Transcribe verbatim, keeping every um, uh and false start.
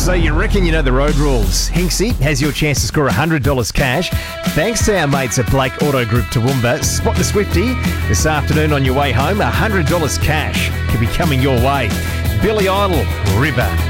So you reckon you know the road rules. Hinksy has your chance to score one hundred dollars cash. Thanks to our mates at Blake Auto Group Toowoomba. Spot the Swifty this afternoon on your way home. one hundred dollars cash could be coming your way. Billy Idol, River.